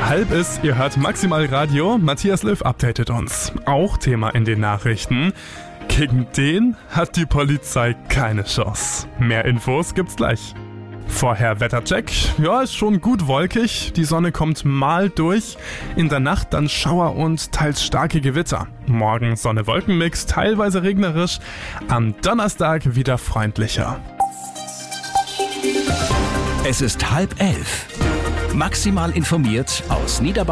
Halb ist, ihr hört Maximal Radio. Matthias Löw updatet uns. Auch Thema in den Nachrichten. Gegen den hat die Polizei keine Chance. Mehr Infos gibt's gleich. Vorher Wettercheck. Ja, ist schon gut wolkig. Die Sonne kommt mal durch. In der Nacht dann Schauer und teils starke Gewitter. Morgen Sonne-Wolken-Mix, teilweise regnerisch. Am Donnerstag wieder freundlicher. Es ist 10:30. Maximal informiert aus Niederbayern.